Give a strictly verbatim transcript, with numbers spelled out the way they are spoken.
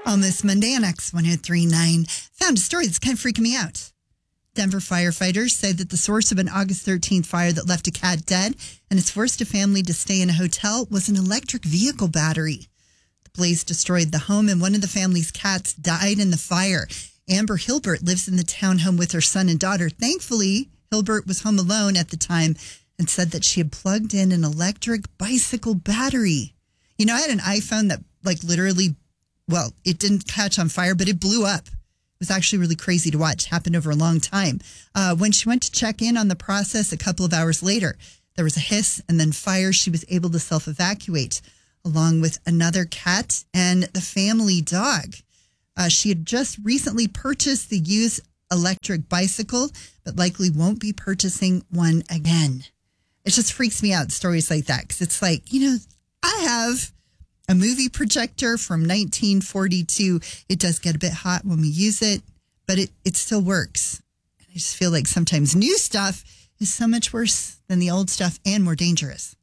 Almost Monday on X one oh three point nine. Found a story that's kind of freaking me out. Denver firefighters say that the source of an August thirteenth fire that left a cat dead and has forced a family to stay in a hotel was an electric vehicle battery. The blaze destroyed the home and one of the family's cats died in the fire. Amber Hilbert lives in the townhome with her son and daughter. Thankfully, Hilbert was home alone at the time and said that she had plugged in an electric bicycle battery. You know, I had an iPhone that like literally, well, it didn't catch on fire, but it blew up. It was actually really crazy to watch. Happened over a long time. Uh, when she went to check in on the process a couple of hours later, there was a hiss and then fire. She was able to self-evacuate along with another cat and the family dog. Uh, she had just recently purchased the used electric bicycle, but likely won't be purchasing one again. It just freaks me out, stories like that, because it's like, you know, I have a movie projector from nineteen forty-two. It does get a bit hot when we use it, but it, it still works. I just feel like sometimes new stuff is so much worse than the old stuff and more dangerous.